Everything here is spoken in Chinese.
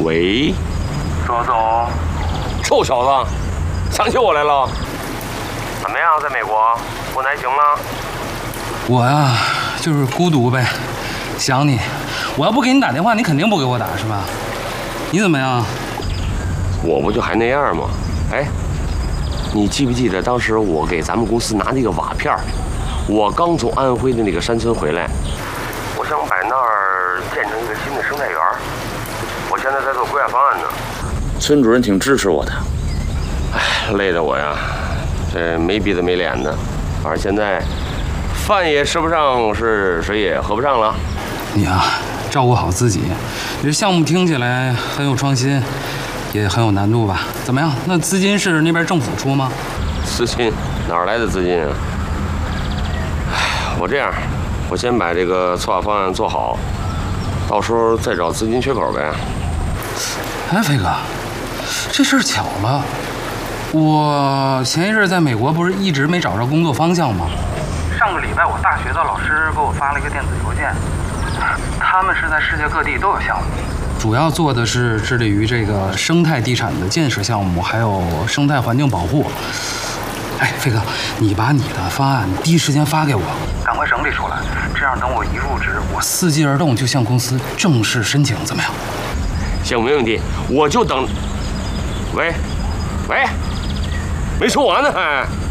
喂， 周总， 臭小子，想起我来了？怎么样，在美国混得还行吗？ 我呀，就是孤独呗，想你。我要不给你打电话，你肯定不给我打，是吧？你怎么样？ 我不就还那样吗？哎，你记不记得当时我给咱们公司拿那个瓦片？我刚从安徽的那个山村回来，我想把那儿建成一个新的生态园。我现在在做规划方案呢。村主任挺支持我的。哎，累得我呀，这没鼻子没脸的。反正现在饭也吃不上，是水也喝不上了。 你啊，照顾好自己。你这项目听起来很有创新，也很有难度吧？怎么样？那资金是那边政府出吗？ 资金哪来的资金啊？我这样，我先把这个策划方案做好，到时候再找资金缺口呗。 哎，飞哥，这事儿巧了，我前一阵在美国不是一直没找着工作方向吗？上个礼拜我大学的老师给我发了一个电子邮件，他们是在世界各地都有项目，主要做的是致力于这个生态地产的建设项目，还有生态环境保护。哎，飞哥，你把你的方案第一时间发给我，赶快整理出来，这样等我一入职，我伺机而动就向公司正式申请，怎么样？ 行，没问题，我就等。喂，没说完呢还。